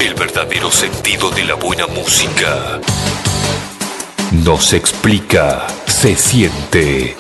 El verdadero sentido de la buena música no se explica, se siente.